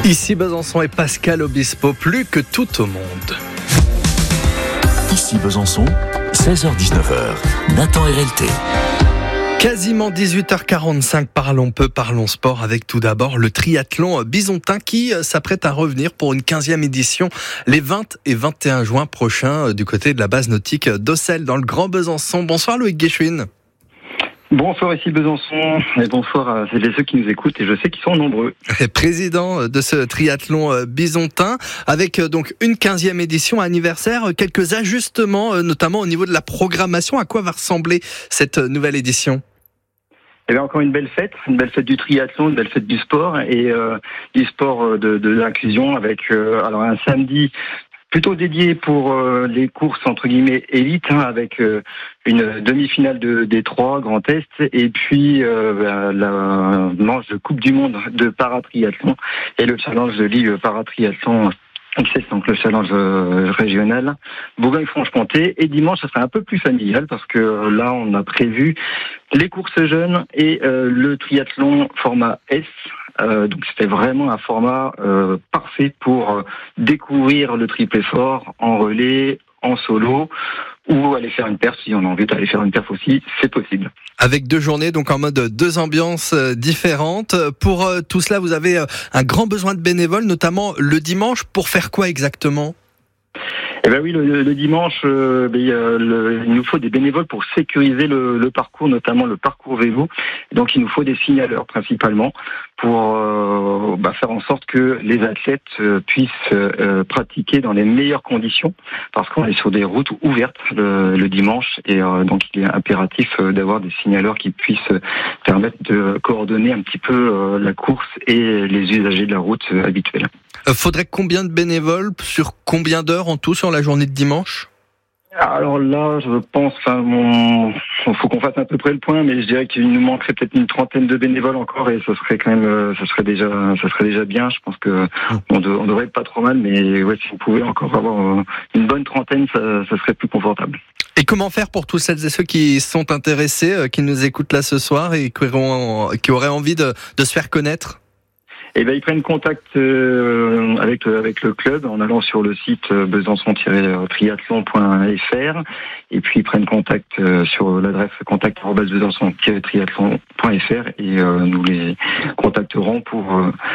Ici Besançon et Pascal Obispo, plus que tout au monde. Ici Besançon, 16h-19h, Nathan RLT. Quasiment 18h45, parlons peu, parlons sport avec tout d'abord le triathlon bisontin qui s'apprête à revenir pour une 15e édition les 20 et 21 juin prochains du côté de la base nautique d'Ossel dans le Grand Besançon. Bonsoir Loïc Guéchouine. Bonsoir ici Besançon et bonsoir à celles et ceux qui nous écoutent et je sais qu'ils sont nombreux. Président de ce triathlon bisontin avec donc une 15e édition anniversaire, quelques ajustements notamment au niveau de la programmation. À quoi va ressembler cette nouvelle édition ? Eh bien, encore une belle fête du triathlon, une belle fête du sport et du sport de l'inclusion avec alors un samedi plutôt dédié pour les courses entre guillemets élites avec une demi-finale de Détroit, Grand Est et puis la manche de Coupe du Monde de paratriathlon et le challenge de Ligue paratriathlon XS, donc le challenge régional Bourgogne-Franche-Comté. Et dimanche, ça sera un peu plus familial parce que là, on a prévu les courses jeunes et le triathlon format S. Donc c'était vraiment un format parfait pour découvrir le triple effort en relais, en solo, ou aller faire une perf. Si on a envie d'aller faire une perf aussi, c'est possible. Avec 2 journées, donc en mode 2 ambiances différentes. Pour tout cela, vous avez un grand besoin de bénévoles, notamment le dimanche. Pour faire quoi exactement ? Eh ben oui, le dimanche, il nous faut des bénévoles pour sécuriser le parcours, notamment le parcours vélo. Donc il nous faut des signaleurs principalement pour faire en sorte que les athlètes puissent pratiquer dans les meilleures conditions, parce qu'on est sur des routes ouvertes le dimanche et donc il est impératif d'avoir des signaleurs qui puissent permettre de coordonner un petit peu la course et les usagers de la route habituels. Faudrait combien de bénévoles sur combien d'heures en tout sur la journée de dimanche ? Alors là, je pense, faut qu'on fasse à peu près le point, mais je dirais qu'il nous manquerait peut-être une trentaine de bénévoles encore, et ce serait quand même, ça serait déjà bien. Je pense que on devrait être pas trop mal, mais ouais, si vous pouvez encore avoir une bonne trentaine, ça serait plus confortable. Et comment faire pour tous celles et ceux qui sont intéressés, qui nous écoutent là ce soir et qui auraient envie de se faire connaître ? Eh ben, ils prennent contact avec le club en allant sur le site besançon-triathlon.fr et puis ils prennent contact sur l'adresse contact@besançon-triathlon.fr et nous les contacterons pour